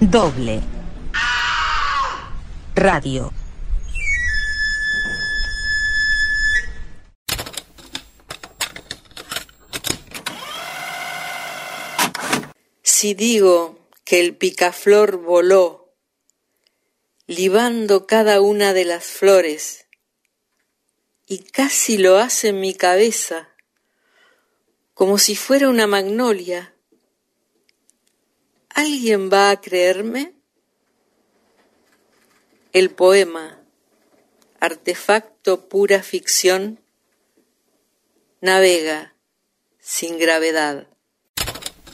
Doble Radio. Si digo que el picaflor voló, libando cada una de las flores, y casi lo hace en mi cabeza, como si fuera una magnolia, ¿alguien va a creerme? El poema, artefacto pura ficción, navega sin gravedad.